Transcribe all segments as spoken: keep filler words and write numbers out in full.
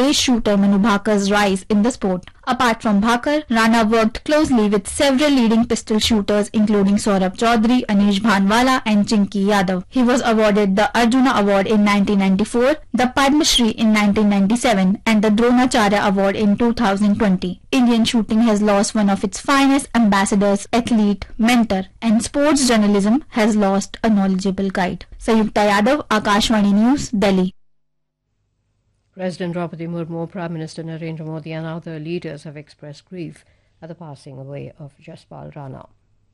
ace shooter Manu Bhakar's rise in the sport. Apart from Bhakar, Rana worked closely with several leading pistol shooters including Saurabh Chaudhary, Anish Bhanwala and Chinky Yadav. He was awarded the Arjuna Award in nineteen ninety-four, the Padma Shri in nineteen ninety-seven and the Dronacharya Award in two thousand twenty. Indian shooting has lost one of its finest ambassadors, athlete, mentor, and sports journalism has lost a knowledgeable guide. Sayukta Yadav, Akashvani News, Delhi. President Draupadi Murmu, Prime Minister Narendra Modi and other leaders have expressed grief at the passing away of Jaspal Rana.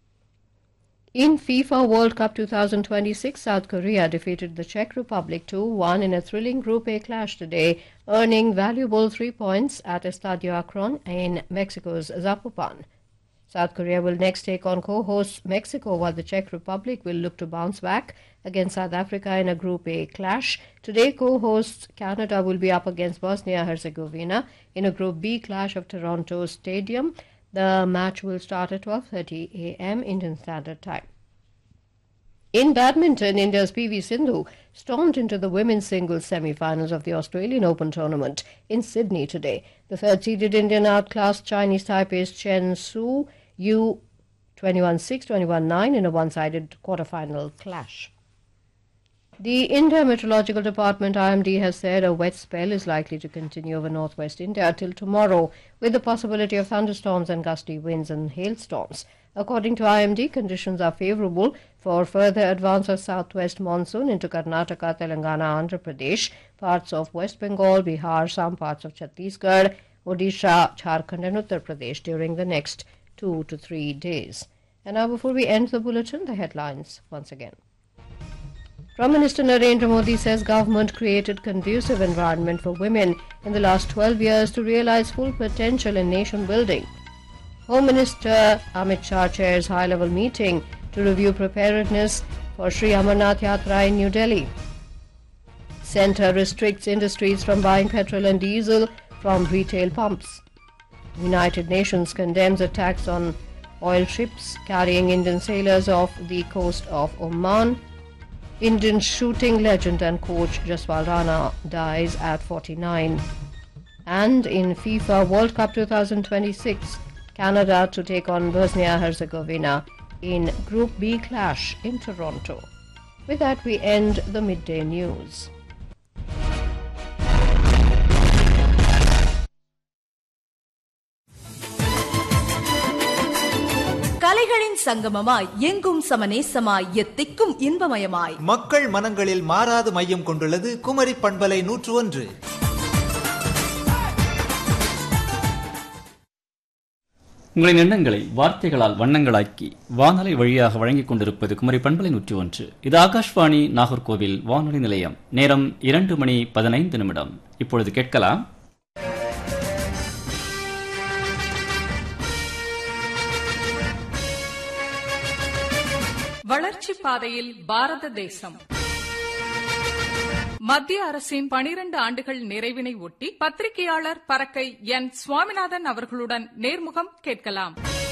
In FIFA World Cup twenty twenty-six, South Korea defeated the Czech Republic two one in a thrilling Group A clash today, earning valuable three points at Estadio Akron in Mexico's Zapopan. South Korea will next take on co-hosts Mexico, while the Czech Republic will look to bounce back against South Africa in a Group A clash. Today, co-hosts Canada will be up against Bosnia-Herzegovina in a Group B clash of Toronto Stadium. The match will start at twelve thirty a m Indian Standard Time. In badminton, India's P V Sindhu stormed into the women's singles semi-finals of the Australian Open tournament in Sydney today. The third-seeded Indian outclassed Chinese Taipei's Chen Su Yu twenty-one six, twenty-one nine in a one-sided quarter-final clash. The India Meteorological Department I M D has said a wet spell is likely to continue over northwest India till tomorrow, with the possibility of thunderstorms and gusty winds and hailstorms. According to I M D, conditions are favourable for further advance of southwest monsoon into Karnataka, Telangana, Andhra Pradesh, parts of West Bengal, Bihar, some parts of Chhattisgarh, Odisha, Jharkhand and Uttar Pradesh during the next two to three days. And now, before we end the bulletin, the headlines once again. Prime Minister Narendra Modi says government created conducive environment for women in the last twelve years to realise full potential in nation building. Home Minister Amit Shah chairs high-level meeting to review preparedness for Sri Amarnath Yatra in New Delhi. Centre restricts industries from buying petrol and diesel from retail pumps. United Nations condemns attacks on oil ships carrying Indian sailors off the coast of Oman. Indian shooting legend and coach Jaspal Rana dies at forty-nine. And in FIFA World Cup twenty twenty-six, Canada to take on Bosnia-Herzegovina in Group B clash in Toronto. With that, we end the midday news. கலைகளின் சங்கமமாய் எங்கும் சமநேசமாய் எத்திக்கும் இன்பமயமாய் மக்கள் மனங்களில் மாறாது மையம் கொண்டுள்ளது குமரி பண்பலை நூற்று ஒன்று. உங்களின் எண்ணங்களை வார்த்தைகளால் வண்ணங்களாக்கி வானொலி வழியாக வழங்கிக் கொண்டிருப்பது குமரி பண்பலை நூற்றி ஒன்று. இது ஆகாஷ்வாணி நாகர்கோவில் வானொலி நிலையம். நேரம் இரண்டு மணி பதினைந்து நிமிடம். இப்பொழுது கேட்கலாம் வளர்ச்சி பாதையில் பாரத தேசம். மத்திய அரசின் பனிரண்டு ஆண்டுகள் நிறைவினை ஒட்டி பத்திரிகையாளர் பறக்கை என் சுவாமிநாதன் அவர்களுடன் நேர்முகம் கேட்கலாம்.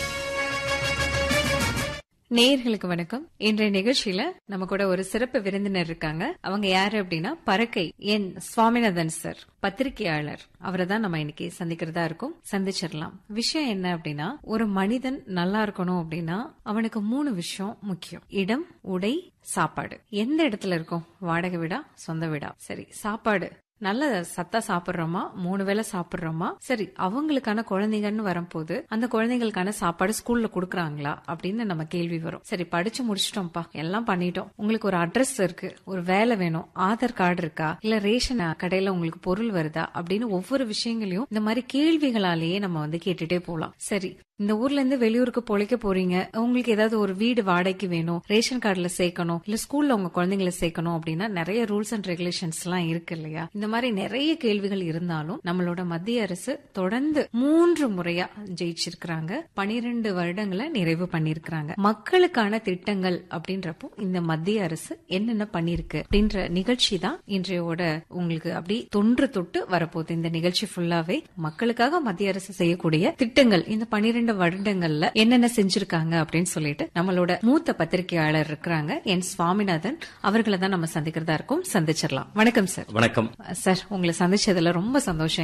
நேயர்களுக்கு வணக்கம். இன்றைய நிகழ்ச்சியில நம்ம கூட ஒரு சிறப்பு விருந்தினர் இருக்காங்க. அவங்க யாரு அப்படின்னா பறக்கை என் சுவாமிநாதன் சார், பத்திரிகையாளர். அவரை தான் நம்ம இன்னைக்கு சந்திக்கிறதா இருக்கும். சந்திச்சிடலாம். விஷயம் என்ன அப்படின்னா, ஒரு மனிதன் நல்லா இருக்கணும் அப்படின்னா அவனுக்கு மூணு விஷயம் முக்கியம்: இடம், உடை, சாப்பாடு. எந்த இடத்துல இருக்கும்? வாடகை வீடா, சொந்த வீடா? சரி, சாப்பாடு நல்ல சத்தா சாப்பிடுறோமா, மூணு வேளை சாப்பிடுறோமா? சரி, அவங்களுக்கான குழந்தைங்கன்னு வரும்போது அந்த குழந்தைங்களுக்கான சாப்பாடு ஸ்கூல்ல குடுக்கறாங்களா அப்படின்னு நம்ம கேள்வி வரும். சரி, படிச்சு முடிச்சிட்டோம்ப்பா, எல்லாம் பண்ணிட்டோம், உங்களுக்கு ஒரு அட்ரஸ் இருக்கு, ஒரு வேலை வேணும், ஆதார் கார்டு இருக்கா, இல்ல ரேஷன் கடையில உங்களுக்கு பொருள் வருதா அப்படின்னு ஒவ்வொரு விஷயங்களையும் இந்த மாதிரி கேள்விகளாலேயே நம்ம வந்து கேட்டுட்டே போலாம். சரி, இந்த ஊர்ல இருந்து வெளியூருக்கு பொழைக்க போறீங்க, உங்களுக்கு ஏதாவது ஒரு வீடு வாடகைக்கு வேணும், ரேஷன் கார்டுல சேர்க்கணும், இல்ல ஸ்கூல்ல உங்க குழந்தைங்களை சேர்க்கணும் அப்படின்னா நிறைய ரூல்ஸ் அண்ட் ரெகுலேஷன்ஸ் எல்லாம் இருக்கு இல்லையா? இந்த மாதிரி நிறைய கேள்விகள் இருந்தாலும் நம்மளோட மத்திய அரசு தொடர்ந்து மூன்று முறையா ஜெயிச்சிருக்கிறாங்க. பனிரெண்டு வருடங்களை நிறைவு பண்ணிருக்கிறாங்க. மக்களுக்கான திட்டங்கள் அப்படின்றப்போ இந்த மத்திய அரசு என்னென்ன பண்ணிருக்கு அப்படின்ற நிகழ்ச்சி தான் இன்றையோட உங்களுக்கு அப்படி தொன்று தொட்டு வரப்போகுது. இந்த நிகழ்ச்சி ஃபுல்லாவே மக்களுக்காக மத்திய அரசு செய்யக்கூடிய திட்டங்கள், இந்த பனிரெண்டு வருடங்கள்ல என்னென்ன செஞ்சிருக்காங்க அப்படின்னு சொல்லிட்டு நம்மளோட மூத்த பத்திரிகையாளர் இருக்கிறாங்க என் சுவாமிநாதன். அவர்களை தான் நம்ம சந்திக்கிறதா இருக்கும். சந்திச்சிடலாம். வணக்கம் சார். வணக்கம் சார், உங்களை சந்திச்சதுல ரொம்ப சந்தோஷம்.